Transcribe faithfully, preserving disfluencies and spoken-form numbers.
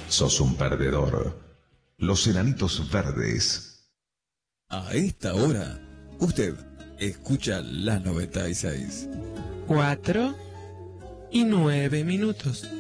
sos un perdedor. Los Enanitos Verdes. A esta hora, usted escucha la noventa y seis. Cuatro y nueve minutos.